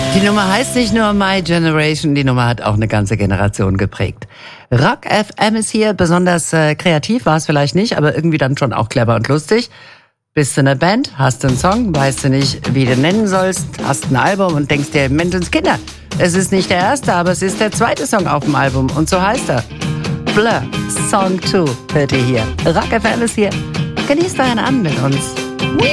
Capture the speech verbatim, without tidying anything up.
Die Nummer heißt nicht nur My Generation, die Nummer hat auch eine ganze Generation geprägt. Rock F M ist hier, besonders äh, kreativ war es vielleicht nicht, aber irgendwie dann schon auch clever und lustig. Bist du eine Band, hast du einen Song, weißt du nicht, wie du nennen sollst, hast ein Album und denkst dir, Menschenskinder, es ist nicht der erste, aber es ist der zweite Song auf dem Album und so heißt er. Blur, Song zwei, hört ihr hier. Rock F M ist hier. Genießt euren Abend mit uns.